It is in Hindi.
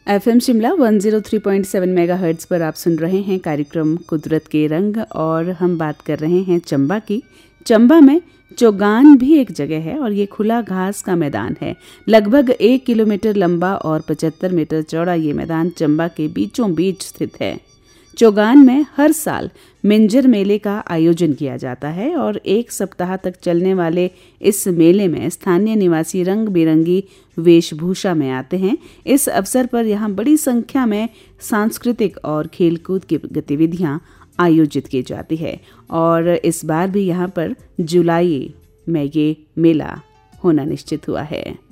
एफएम शिमला 103.7 मेगाहर्ट्ज़ पर आप सुन रहे हैं कार्यक्रम कुदरत के रंग और हम बात कर रहे हैं चंबा की। चंबा में चौगान भी एक जगह है और ये खुला घास का मैदान है। लगभग 1 किलोमीटर लंबा और 75 मीटर चौड़ा ये मैदान चंबा के बीचों बीच स्थित है। चौगान में हर साल मिंजर मेले का आयोजन किया जाता है और 1 सप्ताह तक चलने वाले इस मेले में स्थानीय निवासी रंग बिरंगी वेशभूषा में आते हैं। इस अवसर पर यहाँ बड़ी संख्या में सांस्कृतिक और खेलकूद की गतिविधियाँ आयोजित की जाती है और इस बार भी यहाँ पर जुलाई में ये मेला होना निश्चित हुआ है।